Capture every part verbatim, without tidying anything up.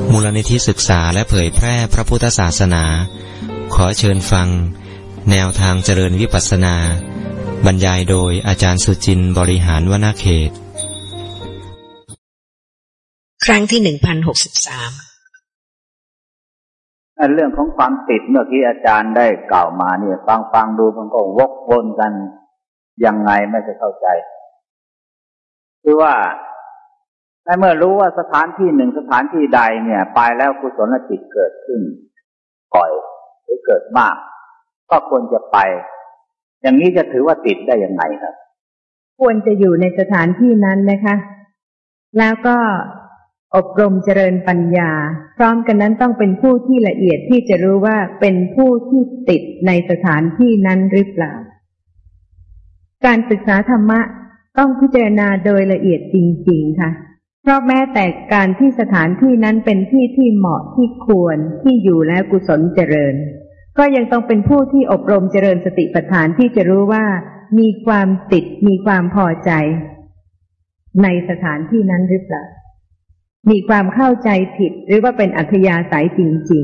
มูลนิธิศึกษาและเผยแพร่พระพุทธศาสนาขอเชิญฟังแนวทางเจริญวิปัสสนาบรรยายโดยอาจารย์สุจินต์บริหารวนาเขตครั้งที่หนึ่งพันหกสิบสามเรื่องของความติดเมื่อกี้อาจารย์ได้กล่าวมาเนี่ยฟังฟังดูมันก็วกวนกันยังไงไม่เข้าใจคือว่าในเมื่อรู้ว่าสถานที่หนึ่งสถานที่ใดเนี่ยไปแล้วกุศลจิตเกิดขึ้นบ่อยหรือเกิดมากก็ควรจะไปอย่างนี้จะถือว่าติดได้ยังไงครับควรจะอยู่ในสถานที่นั้นนะคะแล้วก็อบรมเจริญปัญญาพร้อมกันนั้นต้องเป็นผู้ที่ละเอียดที่จะรู้ว่าเป็นผู้ที่ติดในสถานที่นั้นหรือเปล่าการศึกษาธรรมะต้องพิจารณาโดยละเอียดจริงๆค่ะเพราะแม้แต่การที่สถานที่นั้นเป็นที่ที่เหมาะที่ควรที่อยู่แล้วกุศลเจริญก็ยังต้องเป็นผู้ที่อบรมเจริญสติปัฏฐานที่จะรู้ว่ามีความติดมีความพอใจในสถานที่นั้นหรือเปล่ามีความเข้าใจผิดหรือว่าเป็นอัธยาศัยจริง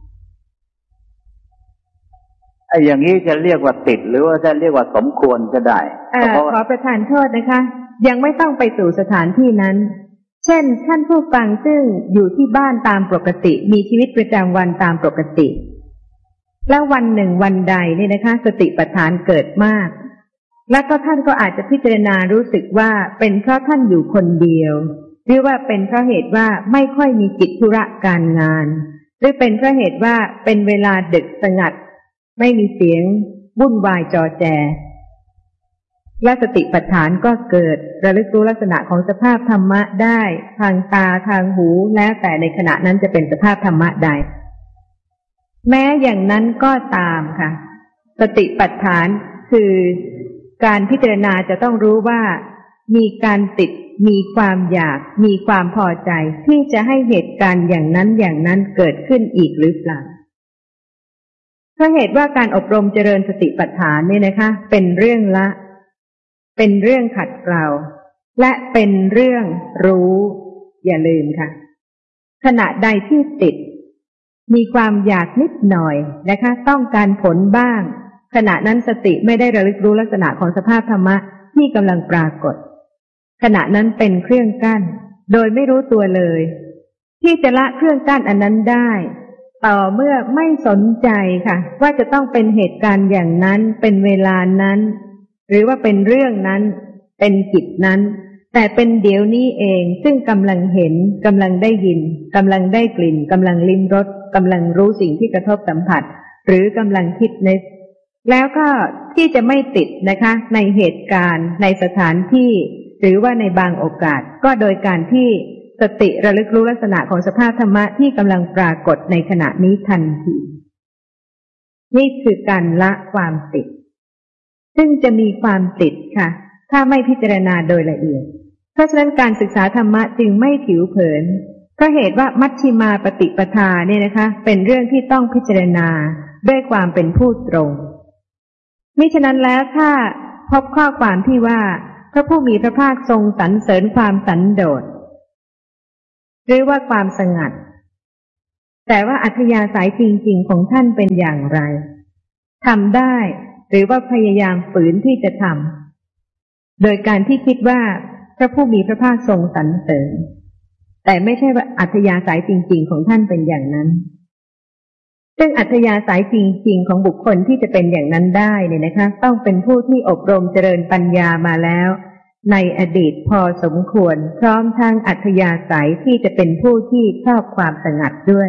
ๆไอ้อย่างนี้จะเรียกว่าติดหรือว่าจะเรียกว่าสมควรก็ได้อ่าขอประทานโทษนะคะยังไม่ต้องไปสู่สถานที่นั้นเช่นท่านผู้ฟังซึ่งอยู่ที่บ้านตามปกติมีชีวิตประจำวันตามปกติแล้ววันหนึ่งวันใดเนี่ยนะคะสติปัฏฐานเกิดมากแล้วก็ท่านก็อาจจะพิจารณารู้สึกว่าเป็นเพราะท่านอยู่คนเดียวหรือว่าเป็นเพราะเหตุว่าไม่ค่อยมีกิจธุระการงานหรือเป็นเพราะเหตุว่าเป็นเวลาดึกสงัดไม่มีเสียงวุ่นวายจอแจและสติปัฏฐานก็เกิดระลึกรู้ลักษณะของสภาพธรรมะได้ทางตาทางหูแล้วแต่ในขณะนั้นจะเป็นสภาพธรรมะใดแม้อย่างนั้นก็ตามค่ะสติปัฏฐานคือการพิจารณาจะต้องรู้ว่ามีการติดมีความอยากมีความพอใจที่จะให้เหตุการณ์อย่างนั้นอย่างนั้นเกิดขึ้นอีกหรือเปล่าเพราะเหตุว่าการอบรมเจริญสติปัฏฐานเนี่ยนะคะเป็นเรื่องละเป็นเรื่องขัดเกลาและเป็นเรื่องรู้อย่าลืมค่ะขณะใดที่ติดมีความอยากนิดหน่อยนะคะต้องการผลบ้างขณะนั้นสติไม่ได้ระลึกรู้ลักษณะของสภาพธรรมะที่กำลังปรากฏขณะนั้นเป็นเครื่องกั้นโดยไม่รู้ตัวเลยที่จะละเครื่องกั้นอันนั้นได้ต่อเมื่อไม่สนใจค่ะว่าจะต้องเป็นเหตุการณ์อย่างนั้นเป็นเวลานั้นหรือว่าเป็นเรื่องนั้นเป็นกิจนั้นแต่เป็นเดี๋ยวนี้เองซึ่งกำลังเห็นกำลังได้ยินกำลังได้กลิ่นกำลังลิ้มรสกำลังรู้สิ่งที่กระทบสัมผัสหรือกำลังคิดนึกแล้วก็ที่จะไม่ติดนะคะในเหตุการณ์ในสถานที่หรือว่าในบางโอกาสก็โดยการที่สติระลึกรู้ลักษณะของสภาพธรรมะที่กำลังปรากฏในขณะนี้ทันทีนี่คือการละความติดซึ่งจะมีความติดค่ะถ้าไม่พิจารณาโดยละเอียดเพราะฉะนั้นการศึกษาธรรมะจึงไม่ผิวเผินเพราะเหตุว่ามัชฌิมาปฏิปทาเนี่ยนะคะเป็นเรื่องที่ต้องพิจารณาด้วยความเป็นผู้ตรงมิฉะนั้นแล้วถ้าพบข้อความที่ว่าพระผู้มีพระภาคทรงสรรเสริญความสันโดษหรือว่าความสงัดแต่ว่าอัธยาศัยจริงๆของท่านเป็นอย่างไรทำได้หรือว่าพยายามฝืนที่จะทำโดยการที่คิดว่าพระผู้มีพระภาคทรงสรรเสริญแต่ไม่ใช่ว่าอัธยาศัยจริงๆของท่านเป็นอย่างนั้นซึ่งอัธยาศัยจริงๆของบุคคลที่จะเป็นอย่างนั้นได้เนี่ยนะคะต้องเป็นผู้ที่อบรมเจริญปัญญามาแล้วในอดีตพอสมควรพร้อมทั้งอัธยาศัยที่จะเป็นผู้ที่ชอบความสงัดด้วย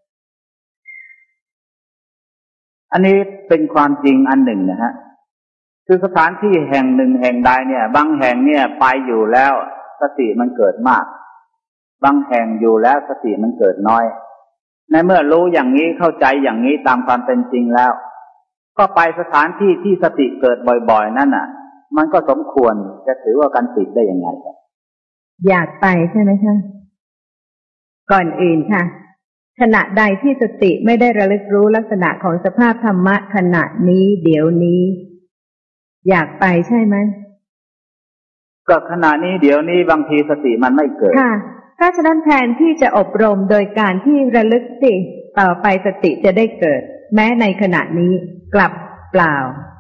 อันนี้เป็นความจริงอันหนึ่งนะฮะคือสถานที่แห่งหนึ่งแห่งใดเนี่ยบางแห่งเนี่ยไปอยู่แล้วสติมันเกิดมากบางแห่งอยู่แล้วสติมันเกิดน้อยในเมื่อรู้อย่างนี้เข้าใจอย่างนี้ตามความเป็นจริงแล้วก็ไปสถานที่ที่สติเกิดบ่อยๆนั่นน่ะมันก็สมควรจะถือว่าการติดได้ยังไงครับอยากไปใช่ไหมคะก่อนอื่นค่ะขณะใดที่สติไม่ได้ระลึกรู้ลักษณะของสภาพธรรมะขณะนี้เดี๋ยวนี้อยากไปใช่ไหมก็ขณะนี้เดี๋ยวนี้บางทีสติมันไม่เกิดค่ะเพราะฉะนั้นแทนที่จะอบรมโดยการที่ระลึกสิต่อไปสติจะได้เกิดแม้ในขณะนี้กลับเปล่า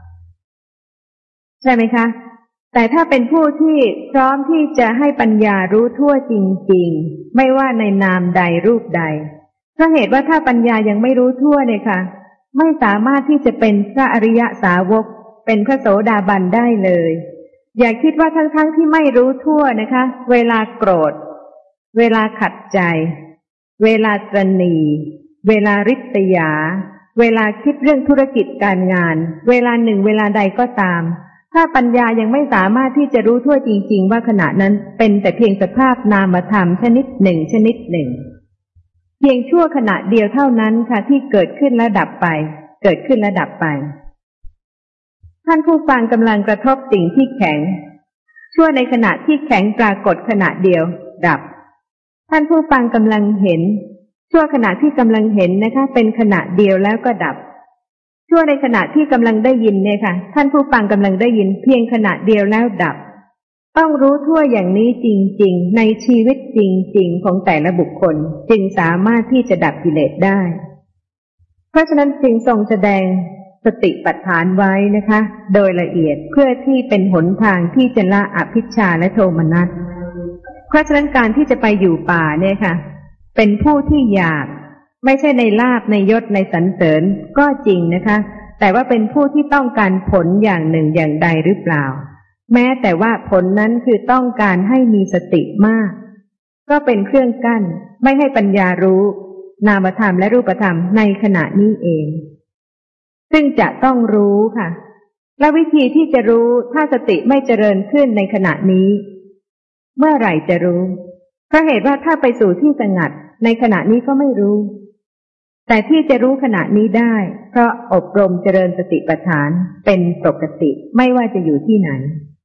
ใช่ไหมคะแต่ถ้าเป็นผู้ที่พร้อมที่จะให้ปัญญารู้ทั่วจริงๆไม่ว่าในนามใดรูปใดเพราะเหตุว่าถ้าปัญญายังไม่รู้ทั่วเนี่ยค่ะไม่สามารถที่จะเป็นพระอริยสาวกเป็นพระโสดาบันได้เลยอย่าคิดว่าทั้งๆ ท, ที่ไม่รู้ทั่วนะคะเวลาโกรธเวลาขัดใจเวลาตระหนี่เวลาริษยาเวลาคิดเรื่องธุรกิจการงานเวลาหนึ่งเวลาใดก็ตามถ้าปัญญายังไม่สามารถที่จะรู้ทั่วจริงๆว่าขณะนั้นเป็นแต่เพียงสภาพนามธรรมชนิดหนึ่งชนิดหนึ่งเพียงชั่วขณะเดียวเท่านั้นค่ะที่เกิดขึ้นและดับไปเกิดขึ้นและดับไปท่านผู้ฟังกำลังกระทบสิ่งที่แข็งชั่วในขณะที่แข็งปรากฏขณะเดียวดับท่านผู้ฟังกำลังเห็นชั่วขณะที่กำลังเห็นนะคะเป็นขณะเดียวแล้วก็ดับชั่วในขณะที่กำลังได้ยินเนี่ยค่ะท่านผู้ฟังกำลังได้ยินเพียงขณะเดียวแล้วดับต้องรู้ทั่วอย่างนี้จริงๆในชีวิตจริงๆของแต่ละบุคคลจึงสามารถที่จะดับกิเลสได้เพราะฉะนั้นจึงทรงแสดงสติปัฏฐานไว้นะคะโดยละเอียดเพื่อที่เป็นหนทางที่จะละอภิชฌาและโทมนัสเพราะฉะนั้นการที่จะไปอยู่ป่าเนี่ยค่ะเป็นผู้ที่อยากไม่ใช่ในลาภในยศในสรรเสริญก็จริงนะคะแต่ว่าเป็นผู้ที่ต้องการผลอย่างหนึ่งอย่างใดหรือเปล่าแม้แต่ว่าผลนั้นคือต้องการให้มีสติมากก็เป็นเครื่องกั้นไม่ให้ปัญญารู้นามธรรมและรูปธรรมในขณะนี้เองซึ่งจะต้องรู้ค่ะและวิธีที่จะรู้ถ้าสติไม่เจริญขึ้นในขณะนี้เมื่อไหร่จะรู้เพราะเหตุว่าถ้าไปสู่ที่สงัดในขณะนี้ก็ไม่รู้แต่ที่จะรู้ขณะนี้ได้เพราะอบรมเจริญสติปัฏฐานเป็นปกติไม่ว่าจะอยู่ที่ไหน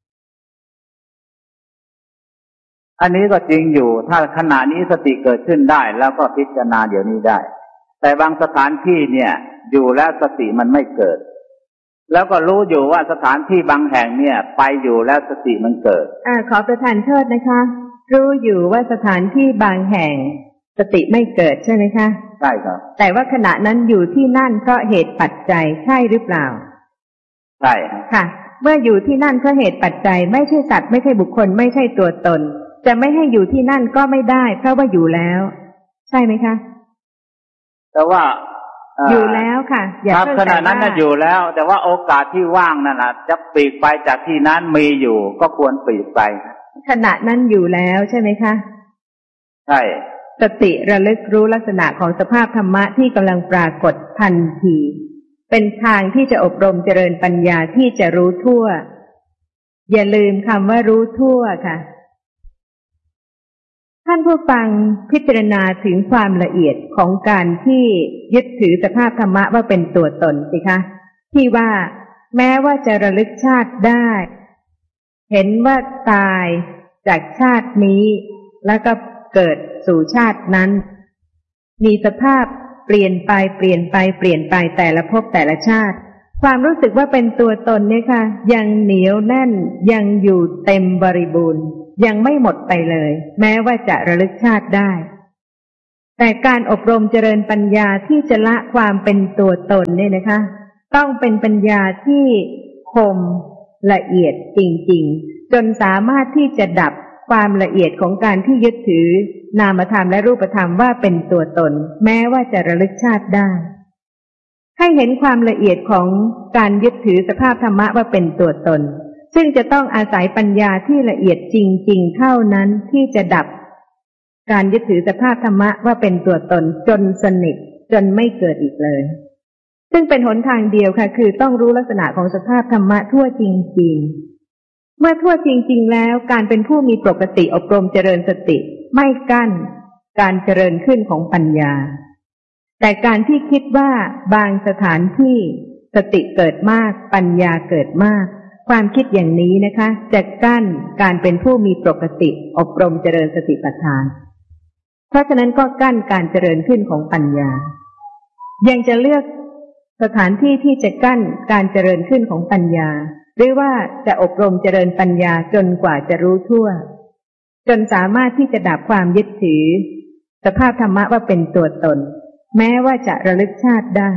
อันนี้ก็จริงอยู่ถ้าขณะนี้สติเกิดขึ้นได้แล้วก็พิจารณาเดี๋ยวนี้ได้แต่บางสถานที่เนี่ยอยู่แล้วสติมันไม่เกิดแล้วก็รู้อยู่ว่าสถานที่บางแห่งเนี่ยไปอยู่แล้วสติมันเกิดอ่าขอประทานโทษนะคะรู้อยู่ว่าสถานที่บางแห่งสติไม่เกิดใช่ไหมคะใช่ครับแต่ว่าขณะนั้นอยู่ที่นั่นเพราะเหตุปัจจัยใช่หรือเปล่าใช่ค่ะเมื่ออยู่ที่นั่นเพราะเหตุปัจจัยไม่ใช่สัตว์ไม่ใช่บุคคลไม่ใช่ตัวตนจะไม่ให้อยู่ที่นั่นก็ไม่ได้เพราะว่าอยู่แล้วใช่ไหมคะแต่ว่าอยู่แล้วค่ะอย่าขณะนั้นน่ะอยู่แล้วแต่ว่าโอกาสที่ว่างนั่นน่ะจะปลีกไปจากที่นั้นมีอยู่ก็ควรปลีกไปขณะนั้นอยู่แล้วใช่ไหมคะใช่สติระลึกรู้ลักษณะของสภาพธรรมะที่กำลังปรากฏทันทีเป็นทางที่จะอบรมเจริญปัญญาที่จะรู้ทั่วอย่าลืมคำว่ารู้ทั่วค่ะท่านผู้ฟังพิจารณาถึงความละเอียดของการที่ยึดถือสภาพธรรมะว่าเป็นตัวตนสิคะที่ว่าแม้ว่าจะระลึกชาติได้เห็นว่าตายจากชาตินี้แล้วก็เกิดสู่ชาตินั้นมีสภาพเปลี่ยนไปเปลี่ยนไปเปลี่ยนไปแต่ละภพแต่ละชาติความรู้สึกว่าเป็นตัวตนเนี่ยค่ะยังเหนียวแน่นยังอยู่เต็มบริบูรณ์ยังไม่หมดไปเลยแม้ว่าจะระลึกชาติได้แต่การอบรมเจริญปัญญาที่จะละความเป็นตัวตนเนี่ยนะคะต้องเป็นปัญญาที่คมละเอียดจริงๆจนสามารถที่จะดับความละเอียดของการที่ยึดถือนามธรรมและรูปธรรมว่าเป็นตัวตนแม้ว่าจะระลึกชาติได้ให้เห็นความละเอียดของการยึดถือสภาพธรรมะว่าเป็นตัวตนซึ่งจะต้องอาศัยปัญญาที่ละเอียดจริงๆเท่านั้นที่จะดับการยึดถือสภาพธรรมะว่าเป็นตัวตนจนสนิทจนไม่เกิดอีกเลยซึ่งเป็นหนทางเดียวค่ะคือต้องรู้ลักษณะของสภาพธรรมะทั่วจริงๆเมื่อทั่วจริงๆแล้วการเป็นผู้มีปกติอบรมเจริญสติไม่กั้นการเจริญขึ้นของปัญญาแต่การที่คิดว่าบางสถานที่สติเกิดมากปัญญาเกิดมากความคิดอย่างนี้นะคะจะกั้นการเป็นผู้มีปกติอบรมเจริญสติปัฏฐานเพราะฉะนั้นก็กั้นการเจริญขึ้นของปัญญายังจะเลือกสถานที่ที่จะกั้นการเจริญขึ้นของปัญญาหรือว่าจะอบรมเจริญปัญญาจนกว่าจะรู้ทั่วจนสามารถที่จะดับความยึดถือสภาพธรรมะว่าเป็นตัวตนแม้ว่าจะระลึกชาติได้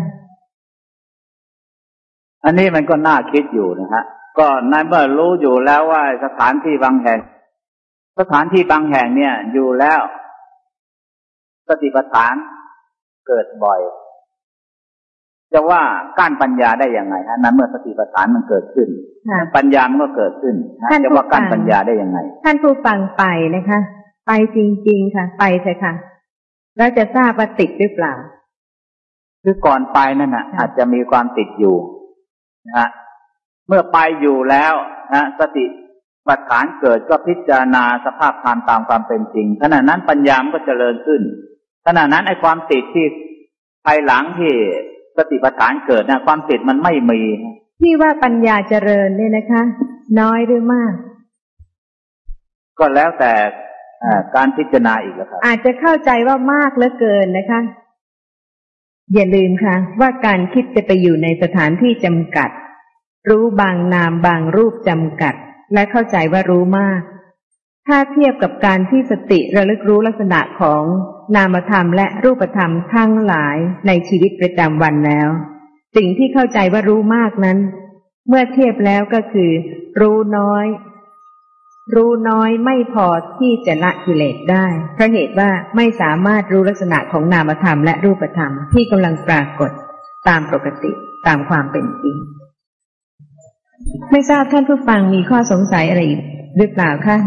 อันนี้มันก็น่าคิดอยู่นะฮะก็ในเมื่อรู้อยู่แล้วว่าสถานที่บางแห่งสถานที่บางแห่งเนี่ยอยู่แล้วสติปัฏฐานเกิดบ่อยจะว่ากั้นปัญญาได้ยังไงฮะนั้นเมื่อสติปัฏฐานมันเกิดขึ้นปัญญามันก็เกิดขึ้นจะว่ากั้นปัญญาได้ยังไงท่านผู้ฟังไปนะคะไปจริงๆค่ะไปเถอะค่ะแล้วจะทราบว่าติดหรือเปล่าคือก่อนไปนั่นน่ะอาจจะมีความติดอยู่นะฮะเมื่อไปอยู่แล้วนะสติปัฏฐานเกิดก็พิจารณาสภาพธรรมตามความเป็นจริงขณะนั้นปัญญามันก็เจริญขึ้นขณะนั้นไอ้ความติดที่ภายหลังที่สติปัฏฐานเกิดนะความติดมันไม่มีที่ว่าปัญญาเจริญเนี่ยนะคะน้อยหรือมากก็แล้วแต่การพิจารณาอีกแล้วครับอาจจะเข้าใจว่ามากเหลือเกินนะคะอย่าลืมค่ะว่าการคิดจะไปอยู่ในสถานที่จำกัดรู้บางนามบางรูปจำกัดและเข้าใจว่ารู้มากถ้าเทียบกับการที่สติระลึกรู้ลักษณะของนามธรรมและรูปธรรมทั้งหลายในชีวิตประจำวันแล้วสิ่งที่เข้าใจว่ารู้มากนั้นเมื่อเทียบแล้วก็คือรู้น้อยรู้น้อยไม่พอที่จะละกิเลสได้เพราะเหตุว่าไม่สามารถรู้ลักษณะของนามธรรมและรูปธรรมที่กำลังปรากฏตามปกติตามความเป็นจริงไม่ทราบท่านผู้ฟังมีข้อสงสัยอะไรหรือเปล่าคะ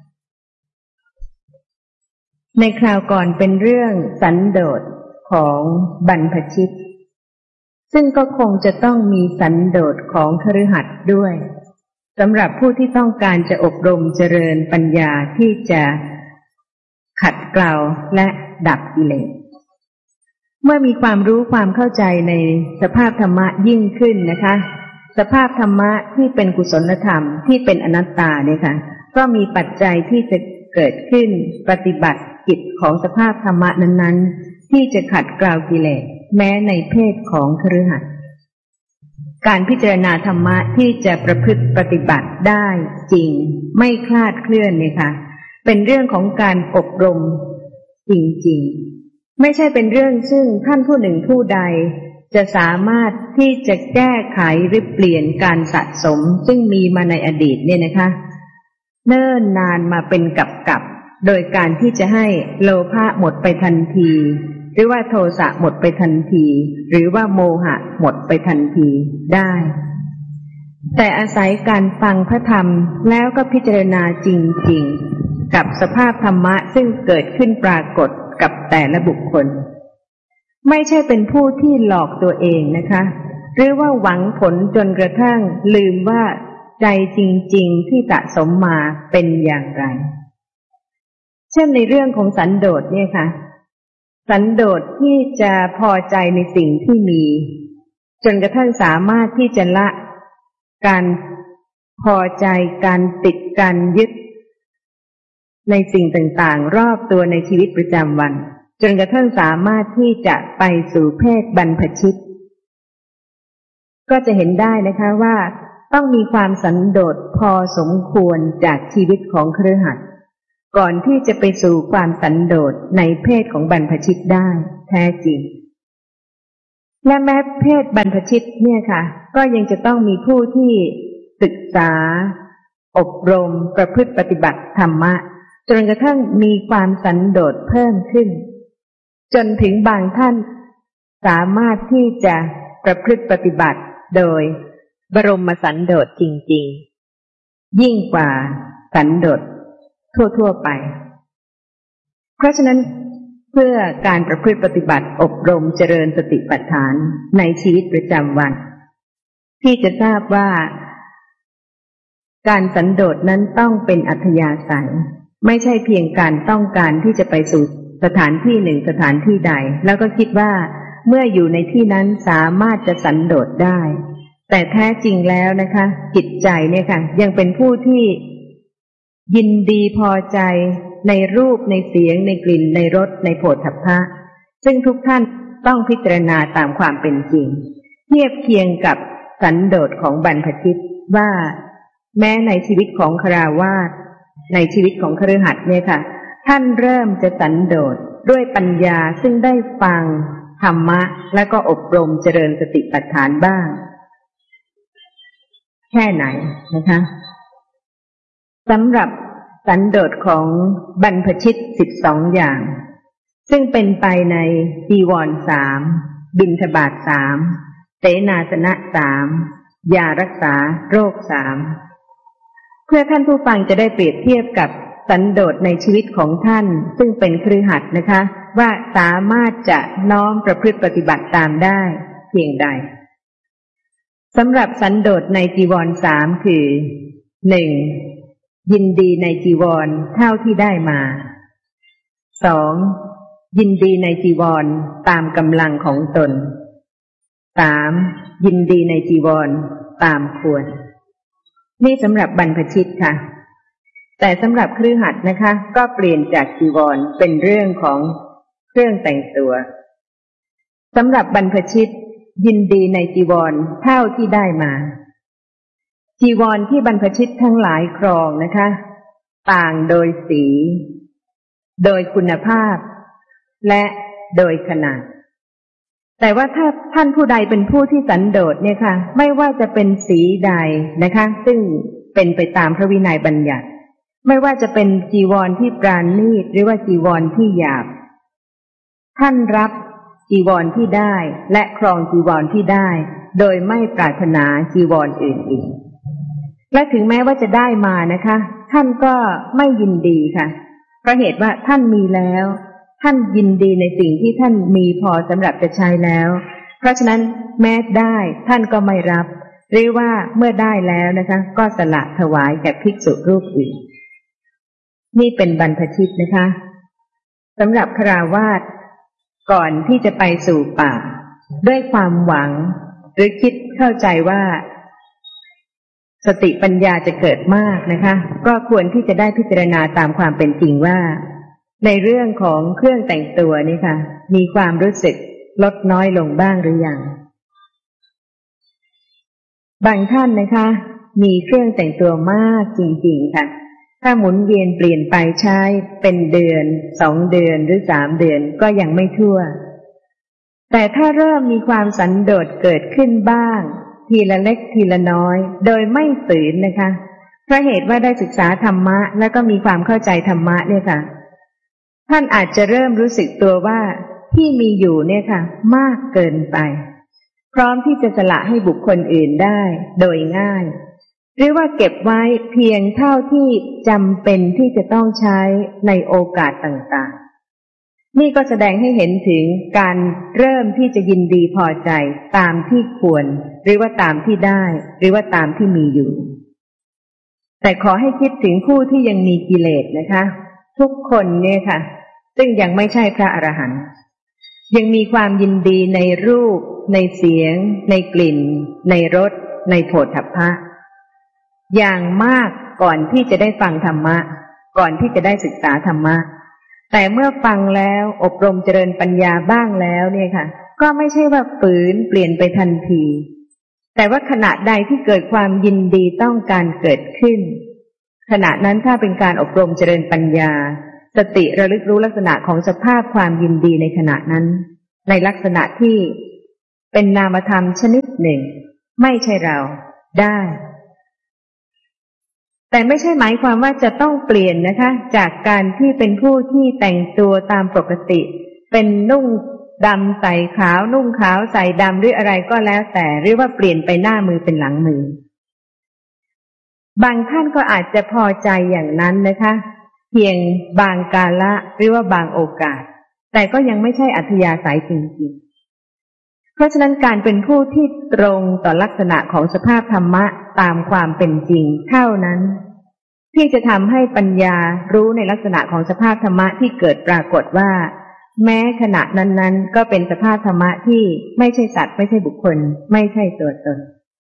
ในคราวก่อนเป็นเรื่องสันโดษของบรรพชิตซึ่งก็คงจะต้องมีสันโดษของคฤหัสถ์ด้วยสำหรับผู้ที่ต้องการจะอบรมเจริญปัญญาที่จะขัดเกลาและดับกิเลสเมื่อมีความรู้ความเข้าใจในสภาพธรรมะยิ่งขึ้นนะคะสภาพธรรมะที่เป็นกุศลธรรมที่เป็นอนัตตาเนี่ยค่ะก็มีปัจจัยที่จะเกิดขึ้นปฏิบัติกิจของสภาพธรรมะนั้นๆที่จะขัดเกลากิเลสแม้ในเพศของคฤหัสถ์การพิจารณาธรรมะที่จะประพฤติปฏิบัติได้จริงไม่คลาดเคลื่อนเลยค่ะเป็นเรื่องของการอบรมจริงๆไม่ใช่เป็นเรื่องซึ่งท่านผู้หนึ่งผู้ใดจะสามารถที่จะแก้ไขหรือเปลี่ยนการสะสมซึ่งมีมาในอดีตเนี่ยนะคะเนิ่นนานมาเป็นกับกับโดยการที่จะให้โลภะหมดไปทันทีหรือว่าโทสะหมดไปทันทีหรือว่าโมหะหมดไปทันทีได้แต่อาศัยการฟังพระธรรมแล้วก็พิจารณาจริงๆกับสภาพธรรมะซึ่งเกิดขึ้นปรากฏกับแต่ละบุคคลไม่ใช่เป็นผู้ที่หลอกตัวเองนะคะหรือว่าหวังผลจนกระทั่งลืมว่าใจจริงๆที่สะสมมาเป็นอย่างไรเช่นในเรื่องของสันโดษเนี่ยค่ะสันโดษที่จะพอใจในสิ่งที่มีจนกระทั่งสามารถที่จะละการพอใจการติดการยึดในสิ่งต่างๆรอบตัวในชีวิตประจำวันจนกระทั่งสามารถที่จะไปสู่เพศบรรพชิตก็จะเห็นได้นะคะว่าต้องมีความสันโดษพอสมควรจากชีวิตของคฤหัสถ์ก่อนที่จะไปสู่ความสันโดษในเพศของบรรพชิตได้แท้จริงและแม้เพศบรรพชิตเนี่ยค่ะก็ยังจะต้องมีผู้ที่ศึกษาอบรมประพฤติปฏิบัติธรรมะจนกระทั่งมีความสันโดษเพิ่มขึ้นจนถึงบางท่านสามารถที่จะประพฤติปฏิบัติโดยบรมสันโดษจริงๆยิ่งกว่าสันโดษทั่วๆไปเพราะฉะนั้นเพื่อการประพฤติปฏิบัติอบรมเจริญสติปัฏฐานในชีวิตประจำวันที่จะทราบว่าการสันโดษนั้นต้องเป็นอัธยาศัยไม่ใช่เพียงการต้องการที่จะไปสู่สถานที่หนึ่งสถานที่ใดแล้วก็คิดว่าเมื่ออยู่ในที่นั้นสามารถจะสันโดษได้แต่แท้จริงแล้วนะคะจิตใจเนี่ยค่ะยังเป็นผู้ที่ยินดีพอใจในรูปในเสียงในกลิ่นในรสในโผฏฐัพพะซึ่งทุกท่านต้องพิจารณาตามความเป็นจริงเทียบเคียงกับสันโดษของบรรพชิตว่าแม้ในชีวิตของคฤหัสถ์ในชีวิตของคฤหัสถ์เนี่ยค่ะท่านเริ่มจะสันโดษด้วยปัญญาซึ่งได้ฟังธรรมะและก็อบรมเจริญสติปัฏฐานบ้างแค่ไหนนะคะสำหรับสันโดษของบรรพชิตสิบสองอย่างซึ่งเป็นไปในจีวรสามบิณฑบาตสามเสนาสนะสามยารักษาโรคสามเพื่อท่านผู้ฟังจะได้เปรียบเทียบกับสันโดษในชีวิตของท่านซึ่งเป็นคฤหัสถ์นะคะว่าสามารถจะน้อมประพฤติปฏิบัติตามได้เพียงใดสำหรับสันโดษในจีวรสามคือหนึ่งยินดีในจีวรเท่าที่ได้มาสองยินดีในจีวรตามกำลังของตนสามยินดีในจีวรตามควรนี่สำหรับบรรพชิตค่ะแต่สำหรับคฤหัสถ์นะคะก็เปลี่ยนจากจีวรเป็นเรื่องของเครื่องแต่งตัวสำหรับบรรพชิตยินดีในจีวรเท่าที่ได้มาจีวรที่บรรพชิตทั้งหลายครองนะคะต่างโดยสีโดยคุณภาพและโดยขนาดแต่ว่าถ้าท่านผู้ใดเป็นผู้ที่สันโดษเนี่ยค่ะไม่ว่าจะเป็นสีใดนะคะซึ่งเป็นไปตามพระวินัยบัญญัติไม่ว่าจะเป็นจีวรที่ปราณีตหรือว่าจีวรที่หยาบท่านรับจีวรที่ได้และครองจีวรที่ได้โดยไม่ปรารถนาจีวรอื่นอีกและถึงแม้ว่าจะได้มานะคะท่านก็ไม่ยินดีค่ะเพราะเหตุว่าท่านมีแล้วท่านยินดีในสิ่งที่ท่านมีพอสำหรับจะใช้แล้วเพราะฉะนั้นแม้ได้ท่านก็ไม่รับหรือว่าเมื่อได้แล้วนะคะก็สละถวายแก่ภิกษุรูปอื่นนี่เป็นบรรพชิตนะคะสำหรับฆราวาสก่อนที่จะไปสู่ป่าด้วยความหวังหรือคิดเข้าใจว่าสติปัญญาจะเกิดมากนะคะก็ควรที่จะได้พิจารณาตามความเป็นจริงว่าในเรื่องของเครื่องแต่งตัวนี่ค่ะมีความรู้สึกลดน้อยลงบ้างหรือยังบางท่านนะคะมีเครื่องแต่งตัวมากจริงๆค่ะถ้าหมุนเวียนเปลี่ยนไปใช้เป็นเดือนสองเดือนหรือสามเดือนก็ยังไม่ทั่วแต่ถ้าเริ่มมีความสันโดษเกิดขึ้นบ้างทีละเล็กทีละน้อยโดยไม่ฝืนนะคะเพราะเหตุว่าได้ศึกษาธรรมะแล้วก็มีความเข้าใจธรรมะเนี่ยค่ะท่านอาจจะเริ่มรู้สึกตัวว่าที่มีอยู่เนี่ยค่ะมากเกินไปพร้อมที่จะสละให้บุคคลอื่นได้โดยง่ายหรือว่าเก็บไว้เพียงเท่าที่จำเป็นที่จะต้องใช้ในโอกาสต่างๆนี่ก็แสดงให้เห็นถึงการเริ่มที่จะยินดีพอใจตามที่ควรหรือว่าตามที่ได้หรือว่าตามที่มีอยู่แต่ขอให้คิดถึงผู้ที่ยังมีกิเลสนะคะทุกคนเนี่ยค่ะซึ่งยังไม่ใช่พระอรหันต์ยังมีความยินดีในรูปในเสียงในกลิ่นในรสในโผฏฐัพพะอย่างมากก่อนที่จะได้ฟังธรรมะก่อนที่จะได้ศึกษาธรรมะแต่เมื่อฟังแล้วอบรมเจริญปัญญาบ้างแล้วเนี่ยค่ะก็ไม่ใช่ว่าฝืนเปลี่ยนไปทันทีแต่ว่าขณะใดที่เกิดความยินดีต้องการเกิดขึ้นขณะนั้นถ้าเป็นการอบรมเจริญปัญญาสติระลึกรู้ลักษณะของสภาพความยินดีในขณะนั้นในลักษณะที่เป็นนามธรรมชนิดหนึ่งไม่ใช่เราได้แต่ไม่ใช่หมายความว่าจะต้องเปลี่ยนนะคะจากการที่เป็นผู้ที่แต่งตัวตามปกติเป็นนุ่งดำใส่ขาวนุ่งขาวใส่ดำหรืออะไรก็แล้วแต่หรือว่าเปลี่ยนไปหน้ามือเป็นหลังมือบางท่านก็อาจจะพอใจอย่างนั้นนะคะเพียงบางกาละหรือว่าบางโอกาสแต่ก็ยังไม่ใช่อัธยาศัยจริงๆเพราะฉะนั้นการเป็นผู้ที่ตรงต่อลักษณะของสภาพธรรมะตามความเป็นจริงเท่านั้นที่จะทำให้ปัญญารู้ในลักษณะของสภาพธรรมะที่เกิดปรากฏว่าแม้ขณะนั้นๆก็เป็นสภาพธรรมะที่ไม่ใช่สัตว์ไม่ใช่บุคคลไม่ใช่ตัวตน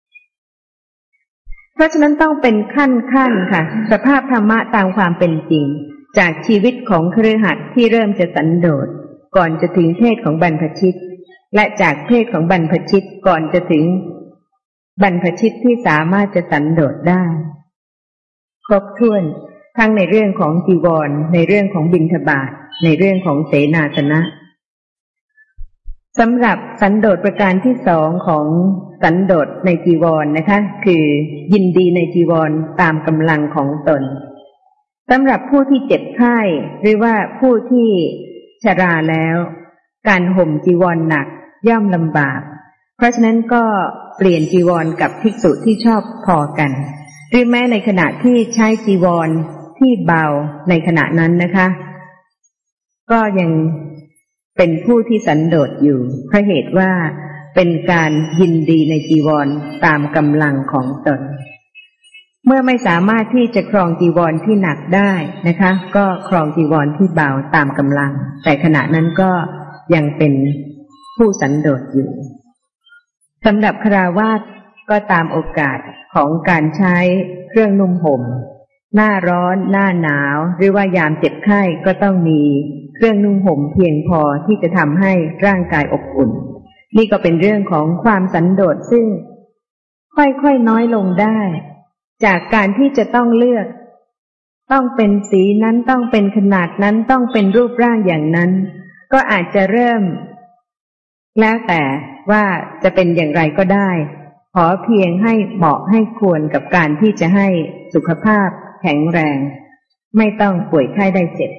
เพราะฉะนั้นต้องเป็นขั้นๆค่ะสภาพธรรมะตามความเป็นจริงจากชีวิตของคฤหัสถ์ที่เริ่มจะสันโดษก่อนจะถึงเพศของบรรพชิตและจากเพศของบรรพชิตก่อนจะถึงบรรพชิตที่สามารถจะสันโดษได้ครบถ้วนทั้งในเรื่องของจีวรในเรื่องของบิณฑบาตในเรื่องของเสนาสนะสำหรับสันโดษประการที่สองของสันโดษในจีวร นะคะคือยินดีในจีวรตามกำลังของตนสำหรับผู้ที่เจ็บไข้หรือว่าผู้ที่ชราแล้วการห่มจีวรหนักย่อมลำบากเพราะฉะนั้นก็เปลี่ยนจีวรกับภิกษุที่ชอบพอกันหรือแม้ในขณะที่ใช้จีวรที่เบาในขณะนั้นนะคะก็ยังเป็นผู้ที่สันโดษอยู่เพราะเหตุว่าเป็นการยินดีในจีวรตามกำลังของตนเมื่อไม่สามารถที่จะครองจีวรที่หนักได้นะคะก็ครองจีวรที่เบาตามกำลังแต่ขณะนั้นก็ยังเป็นผู้สันโดษอยู่สำหรับฆราวาสก็ตามโอกาสของการใช้เครื่องนุ่งห่มหน้าร้อนหน้าหนาวหรือว่ายามเจ็บไข้ก็ต้องมีเครื่องนุ่งห่มเพียงพอที่จะทำให้ร่างกายอบอุ่นนี่ก็เป็นเรื่องของความสันโดษซึ่งค่อยๆน้อยลงได้จากการที่จะต้องเลือกต้องเป็นสีนั้นต้องเป็นขนาดนั้นต้องเป็นรูปร่างอย่างนั้นก็อาจจะเริ่มแล้วแต่ว่าจะเป็นอย่างไรก็ได้ขอเพียงให้เหมาะให้ควรกับการที่จะให้สุขภาพแข็งแรงไม่ต้องป่วยไข้ได้เจ็บ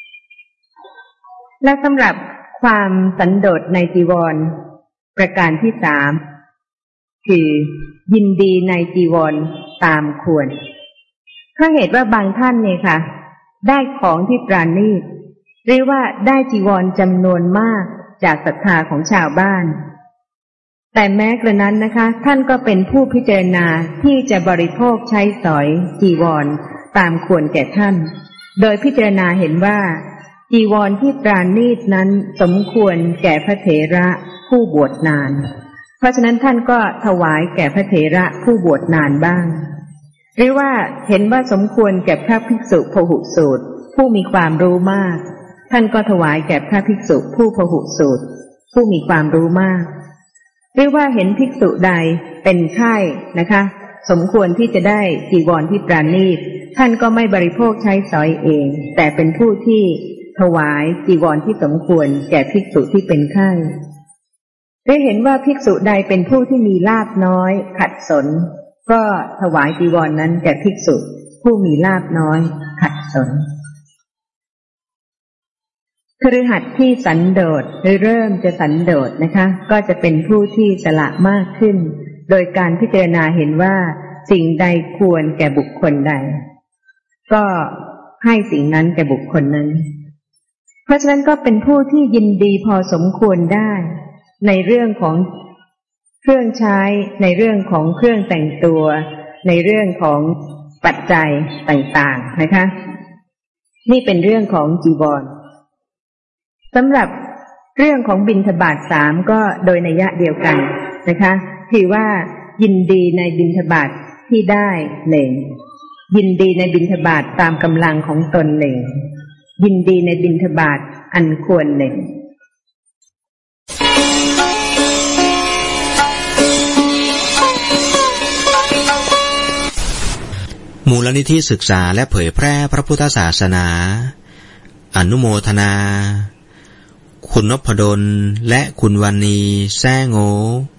และสำหรับความสันโดษในจีวรประการที่สามคือยินดีในจีวรตามควรเพราะเหตุว่าบางท่านเนี่ยค่ะได้ของที่ปราณีตหรือว่าได้จีวรจำนวนมากจากศรัทธาของชาวบ้านแต่แม้กระนั้นนะคะท่านก็เป็นผู้พิจารณาที่จะบริโภคใช้สอยจีวรตามควรแก่ท่านโดยพิจารณาเห็นว่าจีวรที่ปราณีตนั้นสมควรแก่พระเถระผู้บวชนานเพราะฉะนั้นท่านก็ถวายแก่พระเถระผู้บวชนานบ้างหรือว่าเห็นว่าสมควรแก่พระภิกษุพหุสูตรผู้มีความรู้มากท่านก็ถวายแก่พระภิกษุผู้พหุสูตรผู้มีความรู้มากหรือว่าเห็นภิกษุใดเป็นไข้นะคะสมควรที่จะได้จีวรที่ปราณีตท่านก็ไม่บริโภคใช้สอยเองแต่เป็นผู้ที่ถวายจีวรที่สมควรแก่ภิกษุที่เป็นไข้หรือเห็นว่าภิกษุใดเป็นผู้ที่มีลาภน้อยขัดสนก็ถวายจีวร น, นั้นแก่ภิกษุผู้มีลาภน้อยขัดสนคฤหัสถ์ที่สันโดษหรือเริ่มจะสันโดษนะคะก็จะเป็นผู้ที่สละมากขึ้นโดยการพิจารณาเห็นว่าสิ่งใดควรแก่บุคคลใดก็ให้สิ่งนั้นแก่บุคคลนั้นเพราะฉะนั้นก็เป็นผู้ที่ยินดีพอสมควรได้ในเรื่องของเครื่องใช้ในเรื่องของเครื่องแต่งตัวในเรื่องของปัจจัยต่างๆนะคะนี่เป็นเรื่องของจีวรสำหรับเรื่องของบิณฑบาตสามก็โดยนัยยะเดียวกันนะคะคือว่ายินดีในบิณฑบาตที่ได้หนึ่งยินดีในบิณฑบาตตามกำลังของตนหนึ่งยินดีในบิณฑบาตอันควรหนึ่งมูลนิธิศึกษาและเผยแพร่พระพุทธศาสนาอนุโมทนาคุณนพดลและคุณวรรณีแซ่โง